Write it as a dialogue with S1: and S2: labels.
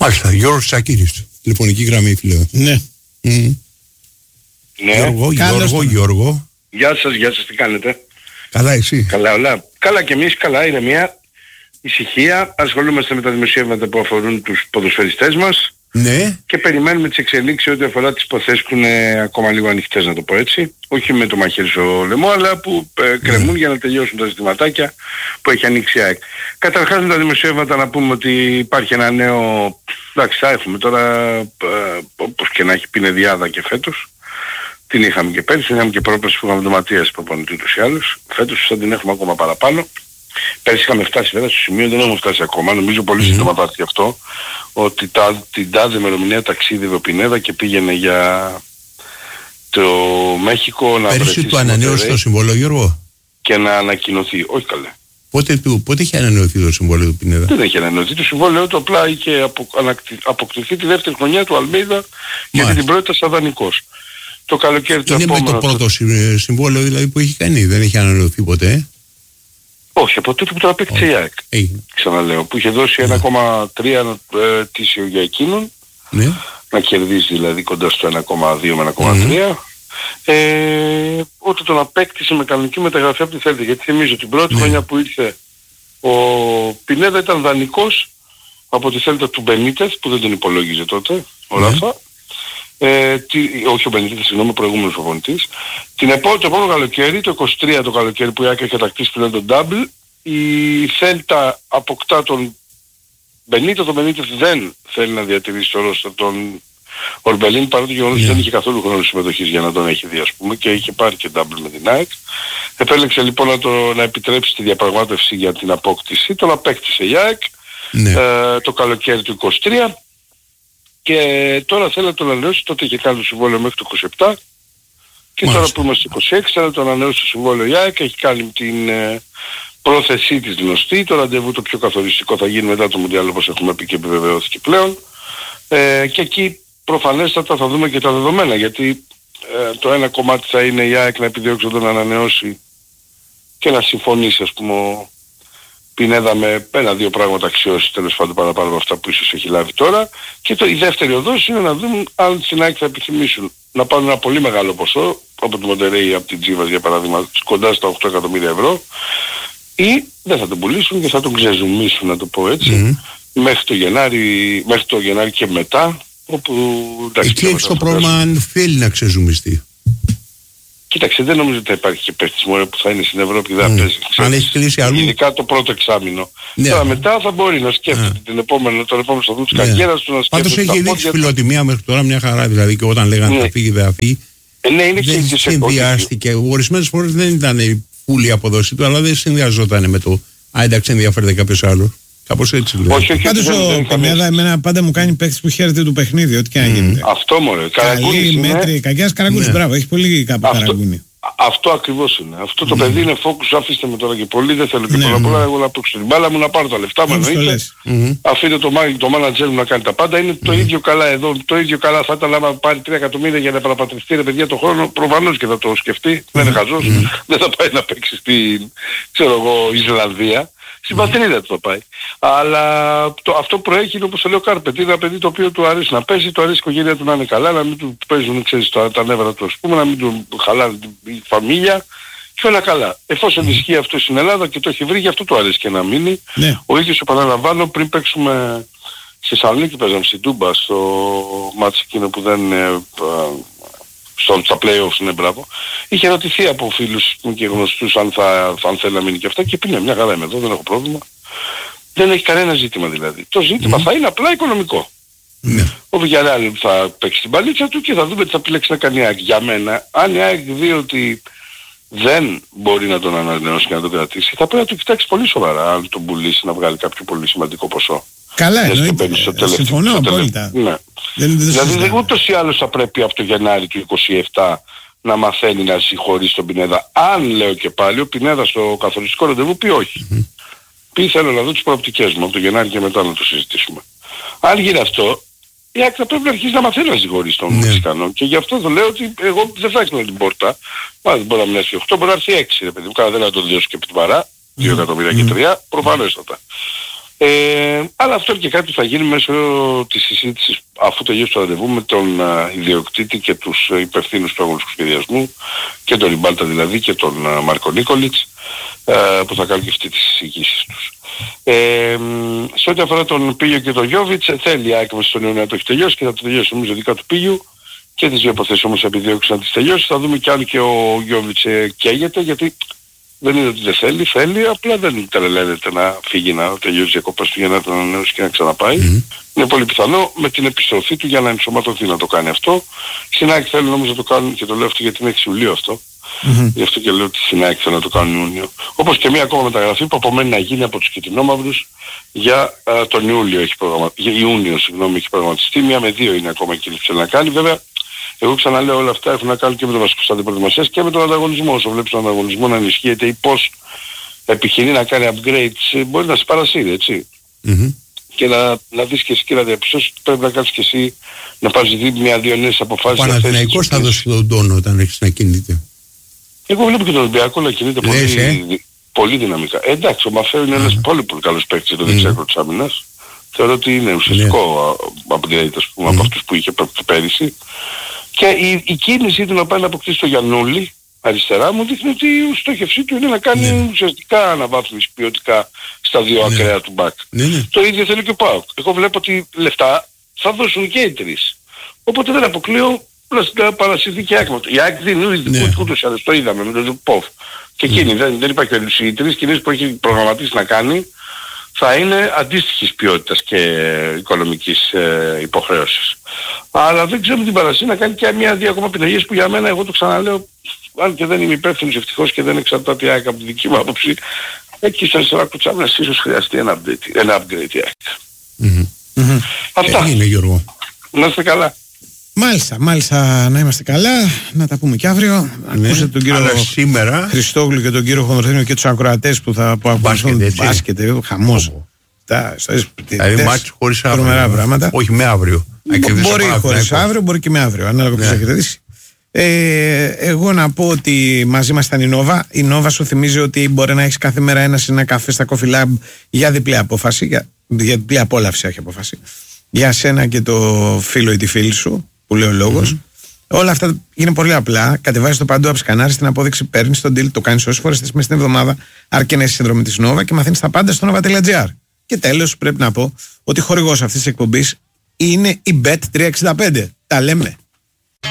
S1: Μάλιστα, Γιώργος Σακύρης, τηλεφωνική γραμμή, φίλε.
S2: Ναι.
S3: Ναι.
S1: Γιώργο.
S3: Γεια σας, τι κάνετε?
S1: Καλά, εσύ?
S3: Καλά, όλα. Καλά κι εμείς, καλά, είναι μια ησυχία. Ασχολούμαστε με τα δημοσιεύματα που αφορούν τους ποδοσφαιριστές μας.
S1: Ναι.
S3: Και περιμένουμε τις εξελίξεις ό,τι αφορά τις υποθέσεις που είναι ακόμα λίγο ανοιχτές, να το πω έτσι. Όχι με το μαχαίρι στο λαιμό, αλλά που κρεμούν για να τελειώσουν τα ζητηματάκια που έχει ανοίξει η ΑΕΚ. Καταρχάς με τα δημοσιεύματα να πούμε ότι υπάρχει ένα νέο... Εντάξει, θα έχουμε τώρα, όπως και να έχει πει, είναι διάδα και φέτος. Την είχαμε και πέρυσι, είχαμε και πρόπερση που είχαμε το Ματίας προπονητή ούτως ή άλλως. Φέτος θα την έχουμε ακόμα παραπάνω. Πέρυσι είχαμε φτάσει βέβαια στο σημείο, δεν έχουμε φτάσει ακόμα. Νομίζω πολύ σύντομα θα έρθει αυτό. Ότι την τάδε ημερομηνία ταξίδευε ο Πινέδα και πήγαινε για το Μέχικο να βρεθεί.
S1: Πέρυσι του ανανέωσε το συμβόλαιο, Γιώργο.
S3: Και να ανακοινωθεί. Όχι καλέ.
S1: Πότε είχε ανανεωθεί το συμβόλαιο του Πινέδα?
S3: Δεν έχει ανανεωθεί το συμβόλαιο του, απλά είχε αποκτηθεί τη δεύτερη χρονιά του Αλμέιδα, γιατί την πρώτη ήταν σαν δανεικός. Το καλοκαίρι του επόμενο...
S1: Είναι με το πρώτο συμβόλαιο δηλαδή που έχει κάνει, δεν έχει ανανεωθεί ποτέ.
S3: Όχι, από τότε που το απέκτησε η ΑΕΚ. Ξαναλέω, που είχε δώσει 1,3 τίσιο για εκείνον,
S1: ναι.
S3: Να κερδίσει δηλαδή κοντά στο 1,2 με 1,3. Όταν τον απέκτησε με κανονική μεταγραφή από τη Θέλτα, γιατί θυμίζω την πρώτη χρονιά που ήρθε ο Πινέδα ήταν δανεικός από τη Θέλτα του Μπενίτες, που δεν τον υπολόγιζε τότε, ο Ράφα. Όχι ο Μπενίτες, συγγνώμη, ο προηγούμενος προπονητής. Το επόμενο καλοκαίρι, το 23 το καλοκαίρι που η ΑΕΚ έχει κατακτήσει πλέον τον Double, η Θέλτα αποκτά τον Μπενίτες. Το Μπενίτες δεν θέλει να διατηρήσει το ρόστερ τον Ορμπελίν, παρότι γεγονός δεν είχε καθόλου χρόνο συμμετοχής για να τον έχει δει, ας πούμε, και είχε πάρει και Double με την ΑΕΚ. Επέλεξε λοιπόν να επιτρέψει τη διαπραγμάτευση για την απόκτηση. Τον απέκτησε η ΑΕΚ το καλοκαίρι του 23. Και τώρα θέλει να τον ανανεώσει, τότε είχε κάνει το συμβόλαιο μέχρι το 27 και τώρα που είμαστε στο 26 θέλει να τον ανανεώσει το συμβόλαιο η ΑΕΚ, έχει κάνει την πρόθεσή της γνωστή, το ραντεβού το πιο καθοριστικό θα γίνει μετά το Μουντιάλ όπως έχουμε πει και επιβεβαιώθηκε πλέον, και εκεί προφανέστατα θα δούμε και τα δεδομένα, γιατί το ένα κομμάτι θα είναι η ΑΕΚ να επιδιώξει να τον ανανεώσει και να συμφωνήσει, ας πούμε, Πινέδα με ένα-δύο πράγματα αξιώσει τέλος πάντων παραπάνω από αυτά που ίσως έχει λάβει τώρα, και η δεύτερη οδός είναι να δούμε αν στην ΑΕΚ θα επιθυμήσουν να πάρουν ένα πολύ μεγάλο ποσό από το Μοντερέι, από την Τζίβας για παράδειγμα, κοντά στα 8 εκατομμύρια ευρώ, ή δεν θα τον πουλήσουν και θα τον ξεζουμίσουν, να το πω έτσι, μέχρι το Γενάρη και μετά, όπου...
S1: Εκεί έχει το πρόβλημα αν θέλει να ξεζουμιστεί.
S3: Κοίταξε, δεν νομίζω ότι θα υπάρχει και παίχτης που θα είναι στην Ευρώπη, δεν θα παίζει.
S1: Αν έχει κλείσει αλλού.
S3: Ειδικά το πρώτο εξάμηνο.
S1: Ναι.
S3: Τώρα μετά θα μπορεί να σκέφτεται τον επόμενο σταθμό της καριέρας του, να σκέφτεται.
S1: Πάντως έχει δείξει φιλοτιμία μέχρι τώρα, μια χαρά δηλαδή, και όταν λέγανε θα φύγει, δεν θα φύγει.
S3: Είναι
S1: δεν συνδυάστηκε. Ορισμένες φορές δεν ήταν η φούλη αποδόση του, αλλά δεν συνδυαζόταν με το εντάξει, ενδιαφέρεται κάποιος άλλος. Κάπως έτσι λέει.
S2: Πάντως ο Πινέδα εμένα πάντα μου κάνει παίκτης που χαίρεται του παιχνίδι, ό,τι και να γίνεται.
S3: Αυτό μωρέ.
S2: Καλή, μέτρη, κακιάς Καραγκούνης, μπράβο, έχει πολύ κάπου Καραγκούνη.
S3: Αυτό ακριβώς είναι. Αυτό το παιδί είναι focus, αφήστε με τώρα και πολύ, δεν θέλω και πολλά, εγώ να παίξω την μπάλα μου, να πάρω τα λεφτά μου, εννοείται. Αφήνω το manager μου να κάνει τα πάντα, είναι το ίδιο καλά εδώ, το ίδιο καλά θα ήταν άμα πάρει 3 εκατομμύρια για να επαναπατριστεί ρε παιδιά το χρόνο, προφανώς και θα το σκεφτεί, δεν είναι χαζός, δεν θα πάει να παίξει στην, ξέρω εγώ, Ισλανδία. Στην πατρίδα του θα πάει. Αλλά αυτό προέχει είναι όπως το λέω Κάρπετ. Είναι ένα παιδί το οποίο του αρέσει να παίζει, του αρέσει η οικογένεια του να είναι καλά, να μην του παίζουν ξέρεις, τα νεύρα του, ας πούμε, να μην του χαλάνε η φαμίλια και όλα καλά. Εφόσον ισχύει αυτό στην Ελλάδα και το έχει βρει, γι' αυτό του αρέσει και να μείνει. Ναι. Ο ίδιος επαναλαμβάνω, πριν παίξουμε στη Θεσσαλονίκη, παίζαμε στην Τούμπα, στο μάτσι εκείνο που δεν... στα play-offs, ναι, μπράβο. Είχε ρωτηθεί από φίλους μου και γνωστούς αν θέλει να μείνει και αυτά και πει ναι, μια χαρά είμαι εδώ, δεν έχω πρόβλημα. Δεν έχει κανένα ζήτημα δηλαδή. Το ζήτημα θα είναι απλά οικονομικό. Ο Βιγιαρεάλ θα παίξει την παλίτσα του και θα δούμε τι θα επιλέξει να κάνει η ΑΕΚ. Για μένα, αν η ΑΕΚ δει ότι δεν μπορεί να τον ανανεώσει και να τον κρατήσει, θα πρέπει να το κοιτάξει πολύ σοβαρά αν τον πουλήσει να βγάλει κάποιο πολύ σημαντικό ποσό.
S2: Καλά, εννοείται. Συμφωνώ απόλυτα.
S3: Ναι. Δηλαδή ούτως ή άλλως θα πρέπει από το Γενάρη του 27 να μαθαίνει να συγχωρεί τον Πινέδα. Αν λέω και πάλι ο Πινέδα στο καθοριστικό ραντεβού πει όχι. Πει θέλω να δω τις προοπτικές μου από το Γενάρη και μετά να το συζητήσουμε. Αν γίνει αυτό, η ΑΕΚ θα πρέπει να αρχίσει να μαθαίνει να συγχωρεί τον Μεξικανό. Και γι' αυτό θα λέω ότι εγώ δεν θα έκλεινα την πόρτα. Μα δεν μπορεί να μην έρθει 8, μπορεί να έρθει 6. Ρε παιδί μου, καλά δεν θα τον δώσω και επί την παρά. 2 εκατομμύρια και 3, προφανέστατα. Αλλά αυτό και κάτι θα γίνει μέσω της συζήτησης αφού τελειώσει το ραντεβού με τον ιδιοκτήτη και τους υπευθύνους του αγωνιστικού σχεδιασμού και τον Ριμπάλτα δηλαδή και τον Μάρκο Νίκολιτς, που θα κάνουν και αυτοί τις εισηγήσεις τους. Σε ό,τι αφορά τον Πίγιο και τον Γιόβιτς, θέλει η ΑΕΚ στον Ιούνιο να το έχει τελειώσει και θα το τελειώσει νομίζω δικά του Πίγιου και τις δύο υποθέσεις όμως επιδιώξει να τις τελειώσει. Θα δούμε κι αν και ο Γιόβιτς καίγεται, γιατί δεν είναι ότι δεν θέλει, απλά δεν τρελαίνεται να φύγει να τελειώσει διακοπές του για να τον ανανεώσει και να ξαναπάει. Είναι πολύ πιθανό με την επιστροφή του για να ενσωματωθεί να το κάνει αυτό. Στην ΑΕΚ θέλουν όμως να το κάνουν, και το λέω αυτό γιατί είναι 6 Ιουλίου αυτό. Γι' αυτό και λέω ότι στην ΑΕΚ θέλουν να το κάνουν Ιούνιο. Όπως και μία ακόμα μεταγραφή που απομένει να γίνει από τους κυτρινόμαυρους για τον Ιούνιο έχει προγραμματιστεί. Μία με δύο είναι ακόμα εκεί που θέλει να κάνει. Βέβαια, εγώ ξαναλέω όλα αυτά έχουν να κάνουν και με το βασικό στάδιο προετοιμασίας και με τον ανταγωνισμό. Όσο βλέπεις τον ανταγωνισμό να ενισχύεται ή πώς επιχειρεί να κάνει upgrades, μπορεί να σε παρασύρει, έτσι. Και να δεις και εσύ και να διαπιστώσεις ότι πρέπει να κάνεις και εσύ να πάρεις μία-δύο νέες αποφάσεις.
S1: Ο Παναθηναϊκός θα δώσει τον τόνο όταν έχεις να κινείται.
S3: Εγώ βλέπω και τον Ολυμπιακό να κινείται πολύ δυναμικά. Εντάξει, ο Μαφέο είναι ένας πολύ πολύ καλός παίκτης το δεξιάκρο της άμυνας. Θεωρώ ότι είναι ουσιαστικό upgrade, ας πούμε, από αυτούς που είχε πέρυσι. Και η κίνηση του να πάει να αποκτήσει το Γιαννούλη αριστερά μου δείχνει ότι η στόχευσή του είναι να κάνει ουσιαστικά αναβάθμιση ποιοτικά στα δύο ακραία του μπακ. Το ίδιο θέλει και ο ΠΑΟΚ. Εγώ βλέπω ότι λεφτά θα δώσουν και οι τρεις. Οπότε δεν αποκλείω να παρασυρθεί και η ΑΕΚ. Η ΑΕΚ δίνει ούτως ή άλλως, το είδαμε με τον Ζουπόφ. Και εκείνη δεν υπάρχει περίπτωση. Οι τρεις κινήσεις που έχει προγραμματίσει να κάνει θα είναι αντίστοιχης ποιότητας και οικονομικής υποχρέωσης. Αλλά δεν ξέρω με την παρασύ να κάνει και μία-δύο ακόμα επιλογές που για μένα, εγώ το ξαναλέω, αν και δεν είμαι υπεύθυνος ευτυχώς και δεν εξαρτάται η ΑΕΚ από τη δική μου άποψη, εκεί στα αριστερά κουτσάμενας ίσως χρειαστεί ένα upgrade η ΑΕΚ. Αυτά.
S1: Είναι, Γιώργο.
S3: Να είστε καλά.
S2: Μάλιστα, να είμαστε καλά, να τα πούμε και αύριο. Ακούσατε τον κύριο Χριστόγλου και τον κύριο Χονδρίνο και τους ακροατές που θα ακούσουν μπάσκετ, χαμός.
S1: Δηλαδή μάτς χωρίς
S2: αύριο.
S1: Όχι με αύριο.
S2: Μπορεί χωρίς αύριο, μπορεί και με αύριο, ανάλογα ποιος έχετε δει. Εγώ να πω ότι μαζί μας ήταν η Νόβα. Η Νόβα σου θυμίζει ότι μπορεί να έχεις κάθε μέρα ένα καφέ στα Coffee Lab για διπλή απόφαση, για διπλή απόλαυση, όχι απόφαση. Για σένα και το φίλο ή τη φίλη σου, που λέει ο λόγος. Όλα αυτά είναι πολύ απλά. Κατεβάζεις το παντού, απσκανάρεις την απόδειξη, παίρνεις τον deal, το κάνεις όσες φορές θες μες στην εβδομάδα, αρκεί να είσαι συνδρομή της Nova και μαθαίνεις τα πάντα στο nova.gr. Και τέλος, πρέπει να πω ότι χορηγός αυτής της εκπομπής είναι η Bet365. Τα λέμε.